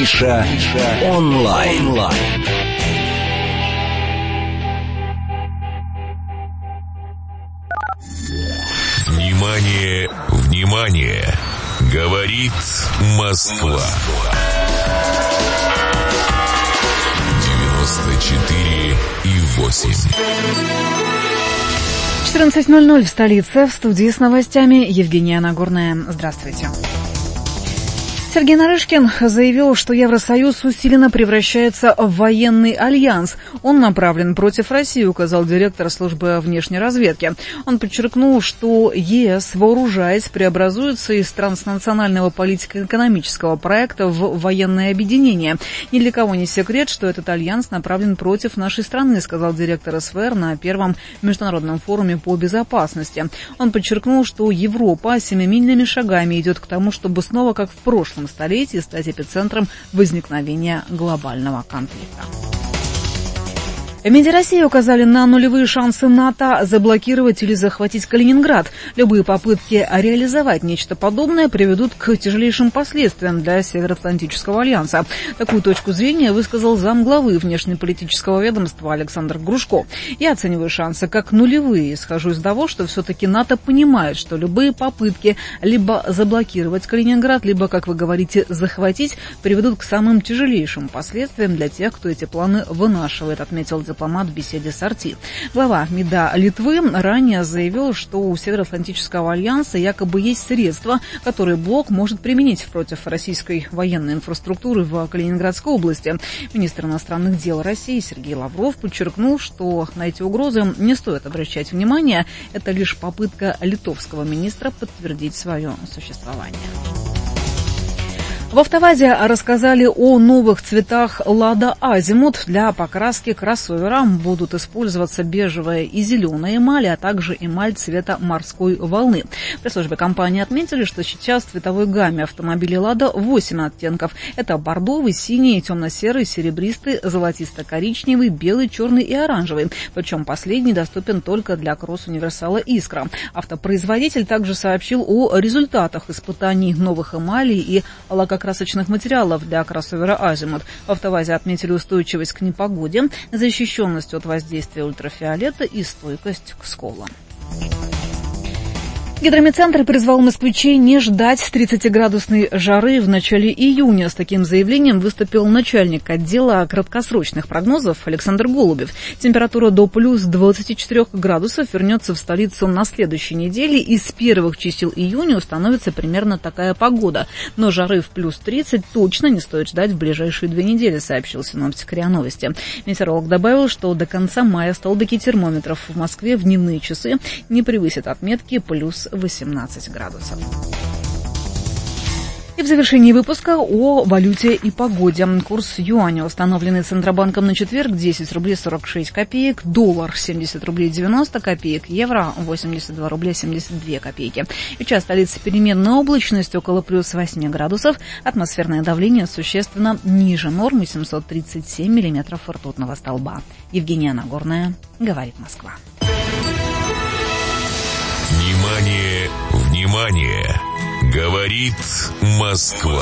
Афиша онлайн. Внимание, внимание! Говорит Москва. 94,8. 14:00 в столице. В студии с новостями Евгения Нагорная. Здравствуйте. Сергей Нарышкин заявил, что Евросоюз усиленно превращается в военный альянс. Он направлен против России, указал директор службы внешней разведки. Он подчеркнул, что ЕС, вооружаясь, преобразуется из транснационального политико-экономического проекта в военное объединение. Ни для кого не секрет, что этот альянс направлен против нашей страны, сказал директор СВР на первом международном форуме по безопасности. Он подчеркнул, что Европа семимильными шагами идет к тому, чтобы снова, как в прошлом столетии, стать эпицентром возникновения глобального конфликта. В МИДе России указали на нулевые шансы НАТО заблокировать или захватить Калининград. Любые попытки реализовать нечто подобное приведут к тяжелейшим последствиям для Североатлантического альянса. Такую точку зрения высказал замглавы внешнеполитического ведомства Александр Грушко. Я оцениваю шансы как нулевые. Исхожу из того, что все-таки НАТО понимает, что любые попытки либо заблокировать Калининград, либо, как вы говорите, захватить, приведут к самым тяжелейшим последствиям для тех, кто эти планы вынашивает, отметил дипломат в беседе с RT. Глава МИДа Литвы ранее заявил, что у Североатлантического альянса якобы есть средства, которые блок может применить против российской военной инфраструктуры в Калининградской области. Министр иностранных дел России Сергей Лавров подчеркнул, что на эти угрозы не стоит обращать внимание. Это лишь попытка литовского министра подтвердить свое существование. В «АвтоВАЗе» рассказали о новых цветах «Лада Азимут». Для покраски кроссовера будут использоваться бежевая и зеленая эмаль, а также эмаль цвета морской волны. В пресс-службе компании отметили, что сейчас в цветовой гамме автомобилей «Лада» 8 оттенков. Это бордовый, синий, темно-серый, серебристый, золотисто-коричневый, белый, черный и оранжевый. Причем последний доступен только для кросс-универсала «Искра». Автопроизводитель также сообщил о результатах испытаний новых эмалей и лакокрасочных материалов для кроссовера «Азимут». В «АвтоВАЗе» отметили устойчивость к непогоде, защищенность от воздействия ультрафиолета и стойкость к сколам. Гидромедцентр призвал москвичей не ждать 30-градусной жары в начале июня. С таким заявлением выступил начальник отдела краткосрочных прогнозов Александр Голубев. Температура до плюс 24 градусов вернется в столицу на следующей неделе, и с первых чисел июня установится примерно такая погода. Но жары в плюс 30 точно не стоит ждать в ближайшие 2 недели, сообщил синоптик РИА Новости. Метеоролог добавил, что до конца мая столбики термометров в Москве в дневные часы не превысят отметки плюс 18 градусов. И в завершении выпуска о валюте и погоде. Курс юаня, установленный Центробанком на четверг, 10 рублей 46 копеек, доллар 70 рублей 90 копеек, евро 82 рубля 72 копейки. Сейчас столица переменная облачность, около плюс 8 градусов, атмосферное давление существенно ниже нормы, 737 миллиметров ртутного столба. Евгения Нагорная, говорит Москва. Внимание, внимание! Говорит Москва.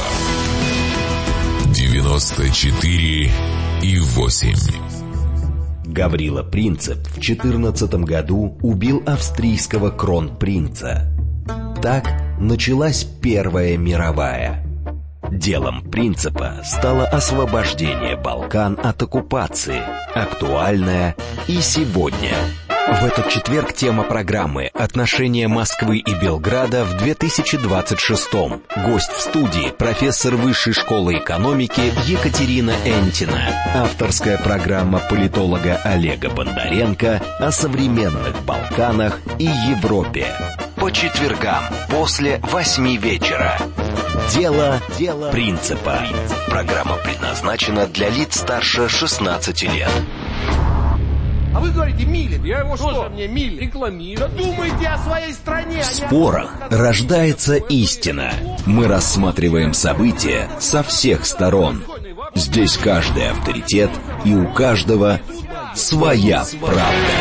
94,8. Гаврила Принцип в 14 году убил австрийского кронпринца. Так началась Первая мировая. Делом Принципа стало освобождение Балкан от оккупации, актуальное и сегодня. В этот четверг тема программы «Отношения Москвы и Белграда в 2026-м». Гость в студии – профессор Высшей школы экономики Екатерина Энтина. Авторская программа политолога Олега Бондаренко о современных Балканах и Европе. По четвергам после 8 вечера. Дело Принципа. Программа предназначена для лиц старше 16 лет. А вы говорите, Милин. Я его что? Мне Милин рекламирую. Да думайте о своей стране. В спорах рождается истина. Мы рассматриваем события со всех сторон. Здесь каждый авторитет, и у каждого своя правда.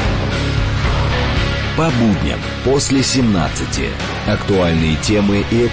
По будням после 17. Актуальные темы и